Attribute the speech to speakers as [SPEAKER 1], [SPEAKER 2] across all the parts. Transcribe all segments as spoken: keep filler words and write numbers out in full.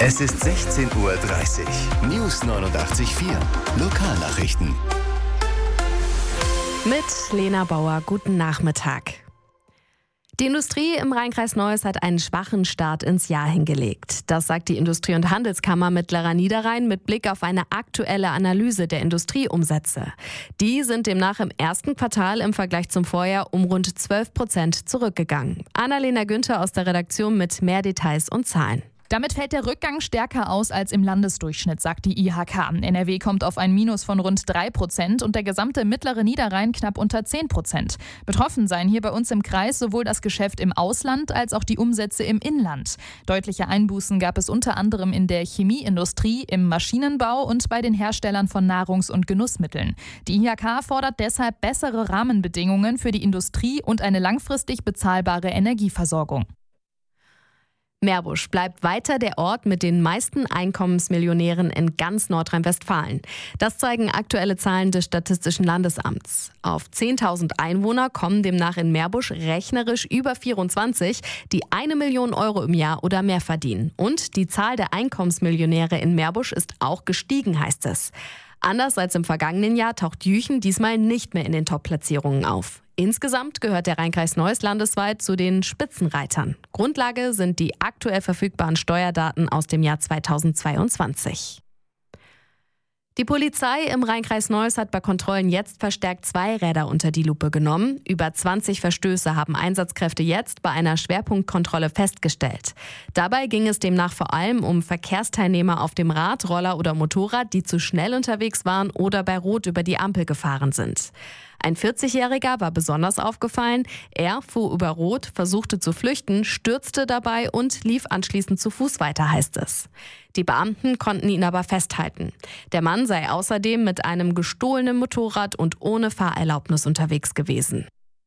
[SPEAKER 1] Es ist sechzehn Uhr dreißig. News neunundachtzig Komma vier. Lokalnachrichten.
[SPEAKER 2] Mit Lena Bauer, guten Nachmittag. Die Industrie im Rheinkreis Neuss hat einen schwachen Start ins Jahr hingelegt. Das sagt die Industrie- und Handelskammer Mittlerer Niederrhein mit Blick auf eine aktuelle Analyse der Industrieumsätze. Die sind demnach im ersten Quartal im Vergleich zum Vorjahr um rund zwölf Prozent zurückgegangen. Annalena Günther aus der Redaktion mit mehr Details und Zahlen.
[SPEAKER 3] Damit fällt der Rückgang stärker aus als im Landesdurchschnitt, sagt die I H K. N R W kommt auf ein Minus von rund drei Prozent und der gesamte mittlere Niederrhein knapp unter zehn Prozent. Betroffen seien hier bei uns im Kreis sowohl das Geschäft im Ausland als auch die Umsätze im Inland. Deutliche Einbußen gab es unter anderem in der Chemieindustrie, im Maschinenbau und bei den Herstellern von Nahrungs- und Genussmitteln. Die I H K fordert deshalb bessere Rahmenbedingungen für die Industrie und eine langfristig bezahlbare Energieversorgung.
[SPEAKER 2] Meerbusch bleibt weiter der Ort mit den meisten Einkommensmillionären in ganz Nordrhein-Westfalen. Das zeigen aktuelle Zahlen des Statistischen Landesamts. Auf zehntausend Einwohner kommen demnach in Meerbusch rechnerisch über vierundzwanzig, die eine Million Euro im Jahr oder mehr verdienen. Und die Zahl der Einkommensmillionäre in Meerbusch ist auch gestiegen, heißt es. Anders als im vergangenen Jahr taucht Jüchen diesmal nicht mehr in den Top-Platzierungen auf. Insgesamt gehört der Rheinkreis Neuss landesweit zu den Spitzenreitern. Grundlage sind die aktuell verfügbaren Steuerdaten aus dem Jahr zweitausendzweiundzwanzig. Die Polizei im Rheinkreis Neuss hat bei Kontrollen jetzt verstärkt zwei Räder unter die Lupe genommen. Über zwanzig Verstöße haben Einsatzkräfte jetzt bei einer Schwerpunktkontrolle festgestellt. Dabei ging es demnach vor allem um Verkehrsteilnehmer auf dem Rad, Roller oder Motorrad, die zu schnell unterwegs waren oder bei Rot über die Ampel gefahren sind. Ein vierzigjähriger war besonders aufgefallen. Er fuhr über Rot, versuchte zu flüchten, stürzte dabei und lief anschließend zu Fuß weiter, heißt es. Die Beamten konnten ihn aber festhalten. Der Mann sei außerdem mit einem gestohlenen Motorrad und ohne Fahrerlaubnis unterwegs gewesen.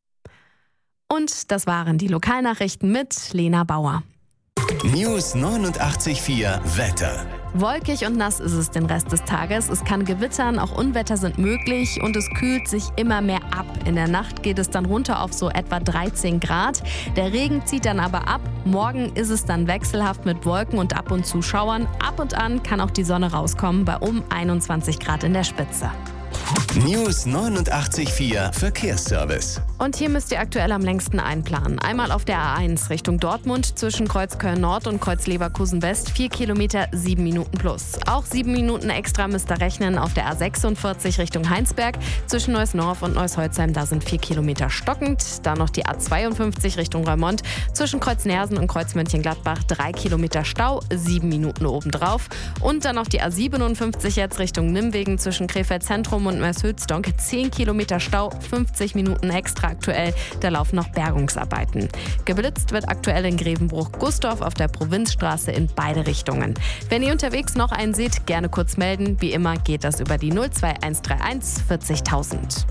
[SPEAKER 2] Und das waren die Lokalnachrichten mit Lena Bauer.
[SPEAKER 1] News neunundachtzig Komma vier Wetter.
[SPEAKER 2] Wolkig und nass ist es den Rest des Tages. Es kann gewittern, auch Unwetter sind möglich und es kühlt sich immer mehr ab. In der Nacht geht es dann runter auf so etwa dreizehn Grad. Der Regen zieht dann aber ab. Morgen ist es dann wechselhaft mit Wolken und ab und zu Schauern. Ab und an kann auch die Sonne rauskommen bei um einundzwanzig Grad in der Spitze.
[SPEAKER 1] News neunundachtzig Komma vier Verkehrsservice.
[SPEAKER 2] Und hier müsst ihr aktuell am längsten einplanen. Einmal auf der A eins Richtung Dortmund zwischen Kreuzköln Nord und Kreuz-Leverkusen West. vier Kilometer, sieben Minuten plus. Auch sieben Minuten extra müsst ihr rechnen auf der A sechsundvierzig Richtung Heinsberg. Zwischen Neuss-Norf und Neuss-Holzheim, da sind vier Kilometer stockend. Dann noch die A zweiundfünfzig Richtung Reumont. Zwischen Kreuz-Nersen und Kreuz-Mönchengladbach drei Kilometer Stau, sieben Minuten obendrauf. Und dann noch die A siebenundfünfzig jetzt Richtung Nimwegen zwischen Krefeld Zentrum und Mers-Hülsdonk. zehn Kilometer Stau, fünfzig Minuten extra aktuell. Da laufen noch Bergungsarbeiten. Geblitzt wird aktuell in Grevenbruch-Gustorf auf der Provinzstraße in beide Richtungen. Wenn ihr unterwegs noch einen seht, gerne kurz melden. Wie immer geht das über die null zwei eins drei eins vierzigtausend.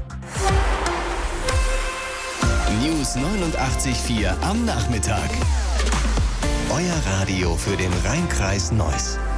[SPEAKER 1] News neunundachtzig Komma vier am Nachmittag. Euer Radio für den Rheinkreis Neuss.